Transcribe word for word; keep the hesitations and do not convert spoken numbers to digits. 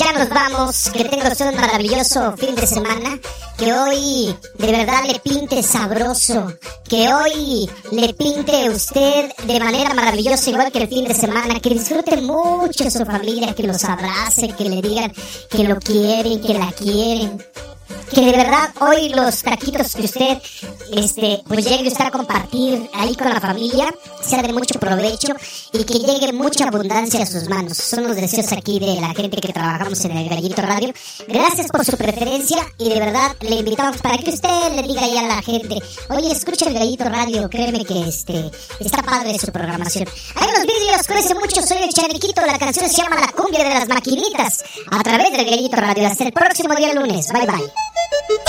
ya nos vamos. Que tenga usted un maravilloso fin de semana. Que hoy de verdad le pinte sabroso. Que hoy le pinte usted de manera maravillosa, igual que el fin de semana. Que disfrute mucho su familia, que los abrace, que le digan que lo quieren, que la quieren. Que de verdad hoy los taquitos que usted este pues llegue usted a compartir ahí con la familia sea de mucho provecho y que llegue mucha abundancia a sus manos. Son los deseos aquí de la gente que trabajamos en el Gallito Radio. Gracias por su preferencia y de verdad le invitamos para que usted le diga ahí a la gente: oye, escucha el Gallito Radio, créeme que este está padre su programación. Hay unos vídeos, cuídense mucho, soy el Chaniquito, la canción se llama La Cumbia de las Maquinitas, a través del Gallito Radio. Hasta el próximo día lunes, bye bye.